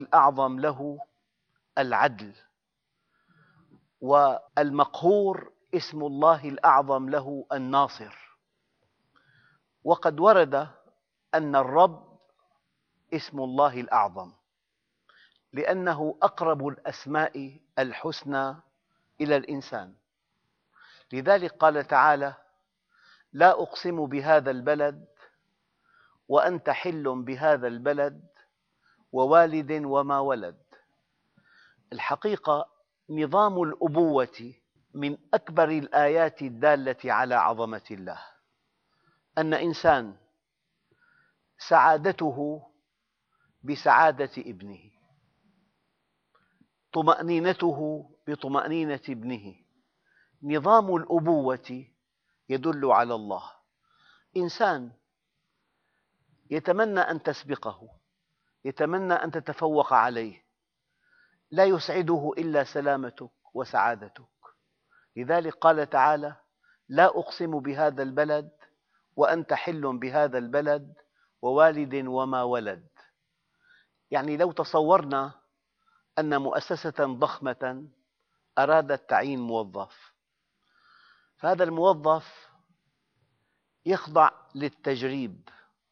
الأعظم له العدل، والمقهور اسم الله الأعظم له الناصر. وقد ورد أن الرب اسم الله الأعظم لأنه أقرب الأسماء الحسنى إلى الإنسان. لذلك قال تعالى: لا أقسم بهذا البلد وأنت حل بهذا البلد ووالد وما ولد. الحقيقة نظام الأبوة من أكبر الآيات الدالة على عظمة الله. أن إنسان سعادته بسعادة ابنه، طمأنينته بطمأنينة ابنه. نظام الأبوة يدل على الله. إنسان يتمنى أن تسبقه، يتمنى أن تتفوق عليه، لا يسعده إلا سلامتك وسعادتك. لذلك قال تعالى: لا أقسم بهذا البلد وأنت حل بهذا البلد ووالد وما ولد. يعني لو تصورنا أن مؤسسة ضخمة أرادت تعيين موظف، فهذا الموظف يخضع للتجريب.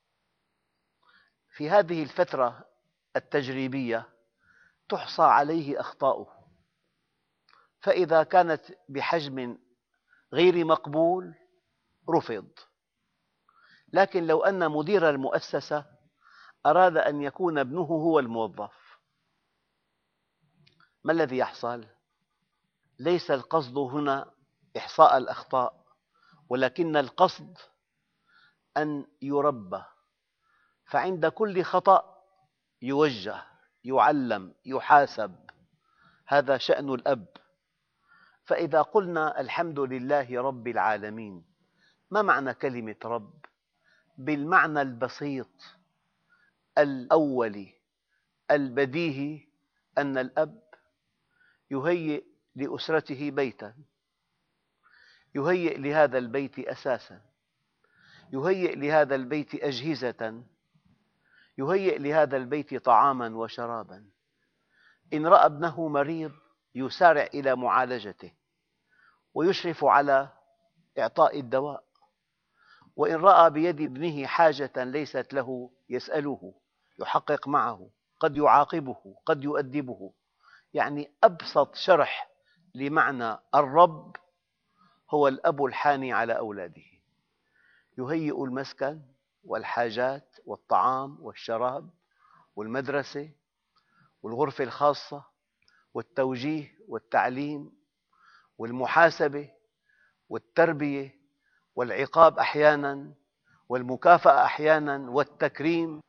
في هذه الفترة التجريبية تحصى عليه أخطاؤه، فإذا كانت بحجم غير مقبول رفض. لكن لو أن مدير المؤسسة أراد أن يكون ابنه هو الموظف، ما الذي يحصل؟ ليس القصد هنا إحصاء الأخطاء، ولكن القصد أن يربى، فعند كل خطأ يوجه، يعلم، يحاسب. هذا شأن الأب. فإذا قلنا الحمد لله رب العالمين، ما معنى كلمة رب؟ بالمعنى البسيط الأولي البديهي، أن الأب يهيئ لأسرته بيتاً، يهيئ لهذا البيت أساساً، يهيئ لهذا البيت أجهزة، يهيئ لهذا البيت طعاماً وشراباً. إن رأى ابنه مريض يسارع إلى معالجته ويشرف على إعطاء الدواء، وإن رأى بيد ابنه حاجة ليست له يسأله، يحقق معه، قد يعاقبه، قد يؤدبه. يعني أبسط شرح لمعنى الرب هو الأب الحاني على أولاده، يهيئ المسكن والحاجات والطعام والشراب والمدرسة والغرفة الخاصة والتوجيه والتعليم والمحاسبة والتربية والعقاب أحياناً والمكافأة أحياناً والتكريم.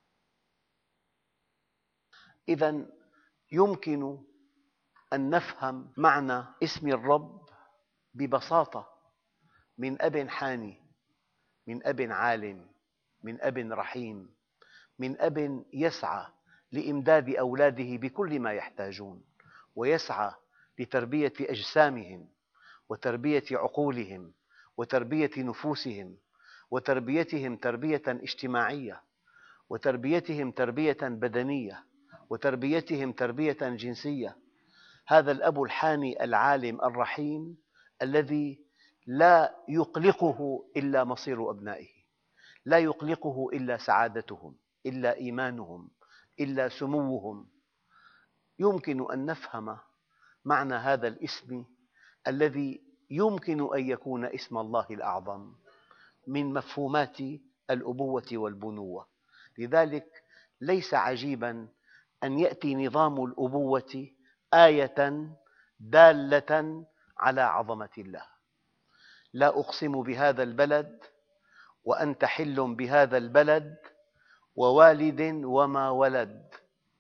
إذا يمكن أن نفهم معنى اسم الرب ببساطة من أب حاني، من أب عالم، من أب رحيم، من أب يسعى لإمداد أولاده بكل ما يحتاجون، ويسعى لتربية أجسامهم وتربية عقولهم وتربية نفوسهم وتربيتهم تربية اجتماعية وتربيتهم تربية بدنية وتربيتهم تربية جنسية. هذا الأب الحاني العالم الرحيم الذي لا يقلقه إلا مصير أبنائه، لا يقلقه إلا سعادتهم، إلا إيمانهم، إلا سموهم. يمكن أن نفهم معنى هذا الاسم الذي يمكن أن يكون اسم الله الأعظم من مفهومات الأبوة والبنوة. لذلك ليس عجيباً أن يأتي نظام الأبوة آية دالة على عظمة الله. لا أقسم بهذا البلد وأنت حل بهذا البلد ووالد وما ولد.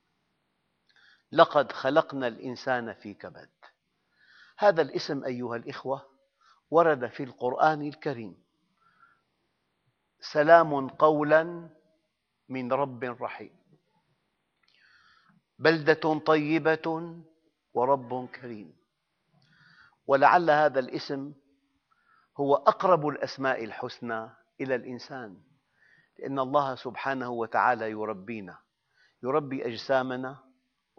لقد خلقنا الإنسان في كبد. هذا الاسم أيها الأخوة ورد في القرآن الكريم: سلام قولاً من رب رحيم، بلدة طيبة ورب كريم. ولعل هذا الاسم هو أقرب الأسماء الحسنى إلى الإنسان، لأن الله سبحانه وتعالى يربينا، يربي أجسامنا